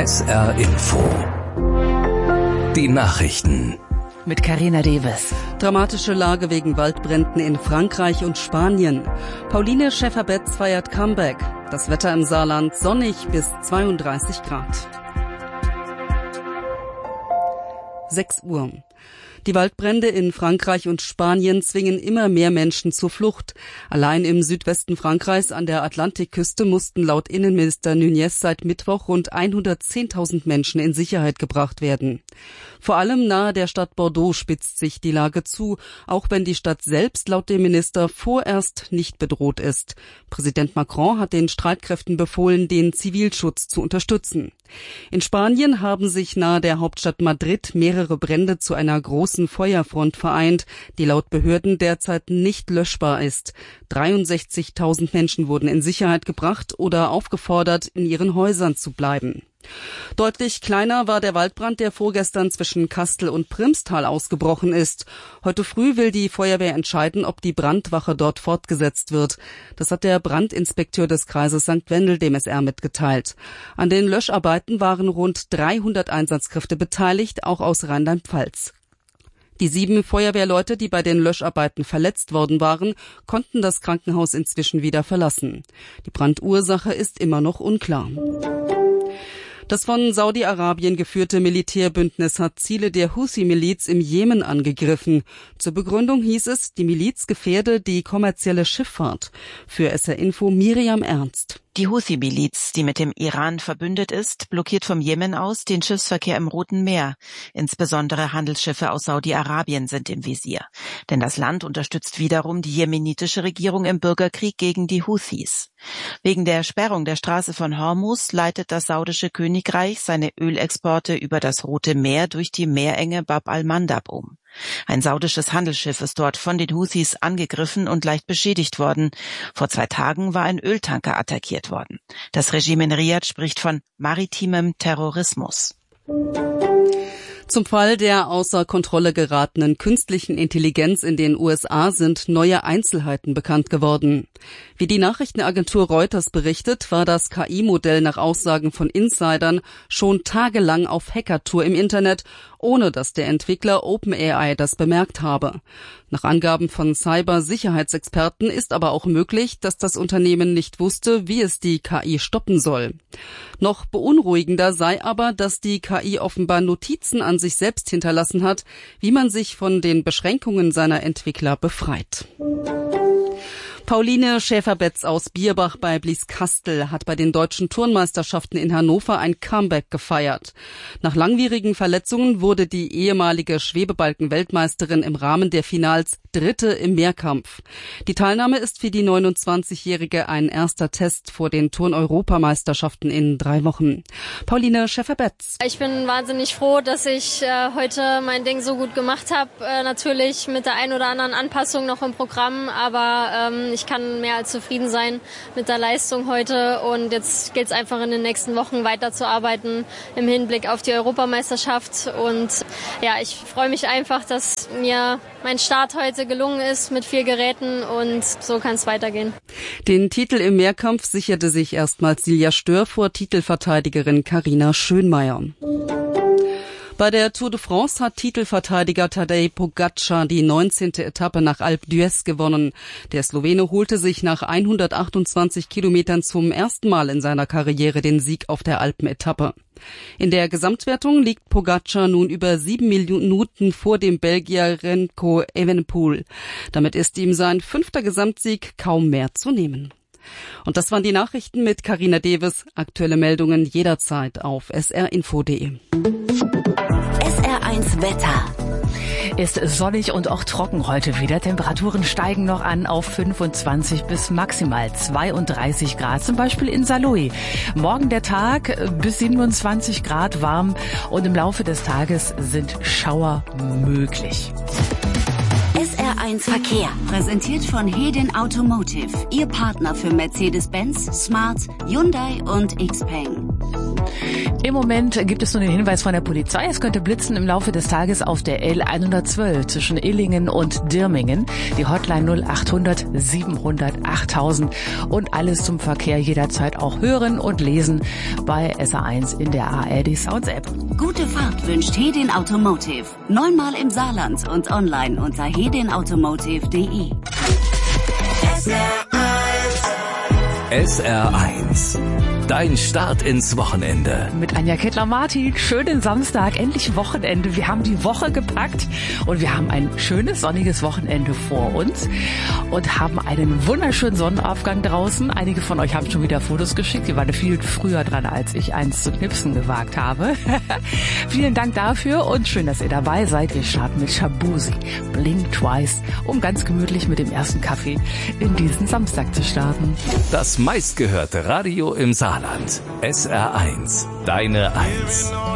SR Info. Die Nachrichten. Mit Carina Deves. Dramatische Lage wegen Waldbränden in Frankreich und Spanien. Pauline Schäfer-Betz feiert Comeback. Das Wetter im Saarland sonnig bis 32 Grad. 6 Uhr. Die Waldbrände in Frankreich und Spanien zwingen immer mehr Menschen zur Flucht. Allein im Südwesten Frankreichs an der Atlantikküste mussten laut Innenminister Nunez seit Mittwoch rund 110.000 Menschen in Sicherheit gebracht werden. Vor allem nahe der Stadt Bordeaux spitzt sich die Lage zu, auch wenn die Stadt selbst laut dem Minister vorerst nicht bedroht ist. Präsident Macron hat den Streitkräften befohlen, den Zivilschutz zu unterstützen. In Spanien haben sich nahe der Hauptstadt Madrid mehrere Brände zu einer großen Feuerfront vereint, die laut Behörden derzeit nicht löschbar ist. 63.000 Menschen wurden in Sicherheit gebracht oder aufgefordert, in ihren Häusern zu bleiben. Deutlich kleiner war der Waldbrand, der vorgestern zwischen Kastel und Primstal ausgebrochen ist. Heute früh will die Feuerwehr entscheiden, ob die Brandwache dort fortgesetzt wird. Das hat der Brandinspekteur des Kreises St. Wendel dem SR mitgeteilt. An den Löscharbeiten waren rund 300 Einsatzkräfte beteiligt, auch aus Rheinland-Pfalz. Die 7 Feuerwehrleute, die bei den Löscharbeiten verletzt worden waren, konnten das Krankenhaus inzwischen wieder verlassen. Die Brandursache ist immer noch unklar. Das von Saudi-Arabien geführte Militärbündnis hat Ziele der Houthi-Miliz im Jemen angegriffen. Zur Begründung hieß es, die Miliz gefährde die kommerzielle Schifffahrt. Für SR Info Miriam Ernst. Die Houthi-Miliz, die mit dem Iran verbündet ist, blockiert vom Jemen aus den Schiffsverkehr im Roten Meer. Insbesondere Handelsschiffe aus Saudi-Arabien sind im Visier. Denn das Land unterstützt wiederum die jemenitische Regierung im Bürgerkrieg gegen die Houthis. Wegen der Sperrung der Straße von Hormuz leitet das saudische Königreich seine Ölexporte über das Rote Meer durch die Meerenge Bab al-Mandab um. Ein saudisches Handelsschiff ist dort von den Houthis angegriffen und leicht beschädigt worden. Vor 2 Tagen war ein Öltanker attackiert worden. Das Regime in Riad spricht von maritimem Terrorismus. Zum Fall der außer Kontrolle geratenen künstlichen Intelligenz in den USA sind neue Einzelheiten bekannt geworden. Wie die Nachrichtenagentur Reuters berichtet, war das KI-Modell nach Aussagen von Insidern schon tagelang auf Hackertour im Internet, ohne dass der Entwickler OpenAI das bemerkt habe. Nach Angaben von Cybersicherheitsexperten ist aber auch möglich, dass das Unternehmen nicht wusste, wie es die KI stoppen soll. Noch beunruhigender sei aber, dass die KI offenbar Notizen an sich selbst hinterlassen hat, wie man sich von den Beschränkungen seiner Entwickler befreit. Pauline Schäfer-Betz aus Bierbach bei Blieskastel hat bei den deutschen Turnmeisterschaften in Hannover ein Comeback gefeiert. Nach langwierigen Verletzungen wurde die ehemalige Schwebebalken-Weltmeisterin im Rahmen der Finals Dritte im Mehrkampf. Die Teilnahme ist für die 29-Jährige ein erster Test vor den Turn-Europameisterschaften in 3 Wochen. Pauline Schäfer-Betz. Ich bin wahnsinnig froh, dass ich heute mein Ding so gut gemacht habe. Natürlich mit der ein oder anderen Anpassung noch im Programm, aber ich kann mehr als zufrieden sein mit der Leistung heute und jetzt geht es einfach in den nächsten Wochen weiterzuarbeiten im Hinblick auf die Europameisterschaft und ja, ich freue mich einfach, dass mir mein Start heute gelungen ist mit 4 Geräten und so kann es weitergehen. Den Titel im Mehrkampf sicherte sich erstmals Silja Stör vor Titelverteidigerin Carina Schönmeier. Bei der Tour de France hat Titelverteidiger Tadej Pogačar die 19. Etappe nach Alpe d'Huez gewonnen. Der Slowene holte sich nach 128 Kilometern zum ersten Mal in seiner Karriere den Sieg auf der Alpenetappe. In der Gesamtwertung liegt Pogačar nun über 7 Minuten vor dem Belgier Remco Evenepoel. Damit ist ihm sein 5. Gesamtsieg kaum mehr zu nehmen. Und das waren die Nachrichten mit Carina Deves. Aktuelle Meldungen jederzeit auf srinfo.de. SR1 Wetter. Ist sonnig und auch trocken heute wieder. Temperaturen steigen noch an auf 25 bis maximal 32 Grad, zum Beispiel in Saarlouis. Morgen der Tag bis 27 Grad warm und im Laufe des Tages sind Schauer möglich. SR SR1 Verkehr, präsentiert von Hedin Automotive, Ihr Partner für Mercedes-Benz, Smart, Hyundai und Xpeng. Im Moment gibt es nur den Hinweis von der Polizei, es könnte blitzen im Laufe des Tages auf der L112 zwischen Illingen und Dirmingen. Die Hotline 0800 700 8000 und alles zum Verkehr jederzeit auch hören und lesen bei SR1 in der ARD Sounds App. Gute Fahrt wünscht Hedin Automotive. 9-mal im Saarland und online unter hedinautomotive.de. SR1. Dein Start ins Wochenende. Mit Anja Kettler-Martin. Schönen Samstag, endlich Wochenende. Wir haben die Woche gepackt und wir haben ein schönes, sonniges Wochenende vor uns und haben einen wunderschönen Sonnenaufgang draußen. Einige von euch haben schon wieder Fotos geschickt. Die waren viel früher dran, als ich eins zu knipsen gewagt habe. Vielen Dank dafür und schön, dass ihr dabei seid. Wir starten mit Shabuzi, Blink Twice, um ganz gemütlich mit dem ersten Kaffee in diesen Samstag zu starten. Das meistgehörte Radio im Saarland. SR1. Deine 1.